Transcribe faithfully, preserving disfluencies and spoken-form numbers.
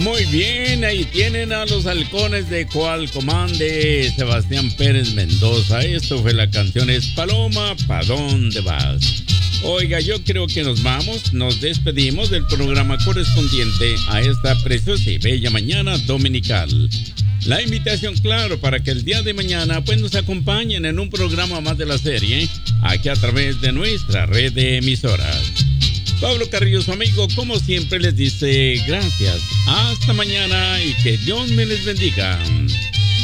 Muy bien, ahí tienen a los halcones de Coalcomán de Sebastián Pérez Mendoza. Esto fue la canción es Paloma, ¿pa' dónde vas? Oiga, yo creo que nos vamos, nos despedimos del programa correspondiente a esta preciosa y bella mañana dominical. La invitación, claro, para que el día de mañana pues nos acompañen en un programa más de la serie, aquí a través de nuestra red de emisoras. Pablo Carrillo, su amigo, como siempre les dice gracias. Hasta mañana y que Dios me les bendiga.